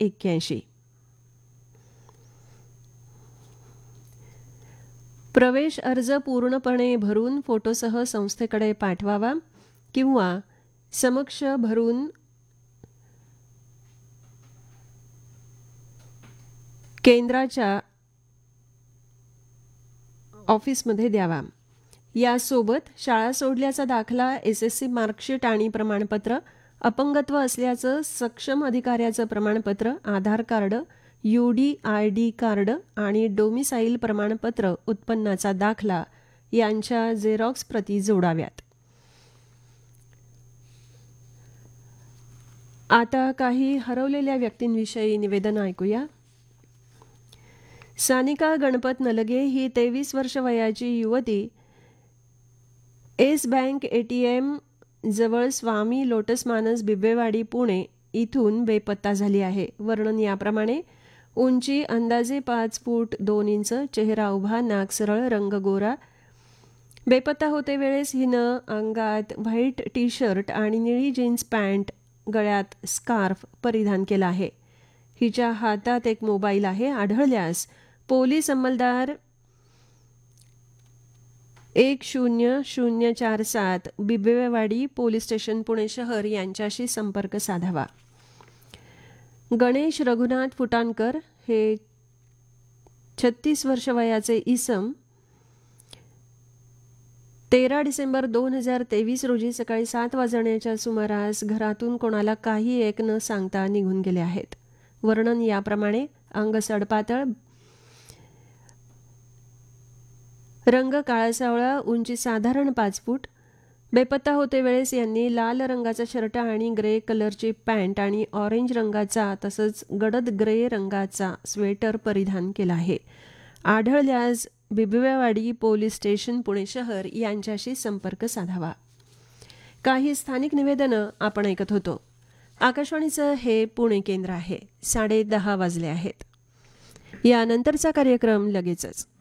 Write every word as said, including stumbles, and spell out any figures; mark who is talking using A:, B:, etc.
A: एक्क्याऐंशी. प्रवेश अर्ज पूर्णपणे भरून फोटोसह संस्थेकडे पाठवावा किंवा समक्ष भरून केंद्राच्या ऑफिसमध्ये द्यावा. यासोबत शाळा सोडल्याचा दाखला, एस एस सी मार्कशीट आणि प्रमाणपत्र, अपंगत्व असल्याचं सक्षम अधिकाऱ्याचं प्रमाणपत्र, आधार card, U D I D card आणि डोमिसाईल प्रमाणपत्र, उत्पन्नाचा दाखला यांच्या झेरॉक्स प्रती जोडाव्यात. आता काही हरवलेल्या व्यक्तींविषयी निवेदन ऐकूया. सानिका गणपत नलगे ही तेवीस वर्ष वयाची युवती yes bank A T M जवळ स्वामी लोटस मानस बिब्वेवाडी पुणे इथून बेपत्ता झाली आहे. वर्णन याप्रमाणे: उंची अंदाजे पाच फूट दोन इंच, चेहरा उभा, नाक सरळ, रंग गोरा. बेपत्ता होते वेळेस हिनं अंगात व्हाईट टी शर्ट आणि निळी जीन्स पॅन्ट, गळ्यात स्कार्फ परिधान केला आहे. हिच्या हातात एक मोबाईल आहे. आढळल्यास पोलीस अंमलदार एक शून्य शून्य चार सात बिब्वेवाडी पोलीस स्टेशन पुणे शहर यांच्याशी संपर्क साधावा. गणेश रघुनाथ फुटाणकर हे छत्तीस वर्ष वयाचे इसम तेरा डिसेंबर दोन हजार तेवीस रोजी सकाळी सात वाजण्याच्या सुमारास घरातून कोणाला काही एक न सांगता निघून गेले आहेत. वर्णन याप्रमाणे: अंग सडपातळ, रंग काळासावळा, उंची साधारण पाच फूट. बेपत्ता होते वेळेस यांनी लाल रंगाचा शर्ट आणि ग्रे कलरची पॅन्ट आणि ऑरेंज रंगाचा तसंच गडद ग्रे रंगाचा स्वेटर परिधान केला आहे. आढळल्यास बिब्वेवाडी पोलीस स्टेशन पुणे शहर यांच्याशी संपर्क साधावा. काही स्थानिक निवेदनं आपण ऐकत होतो. आकाशवाणीचं हे पुणे केंद्र आहे. साडे दहा वाजले आहेत. यानंतरचा कार्यक्रम लगेचच.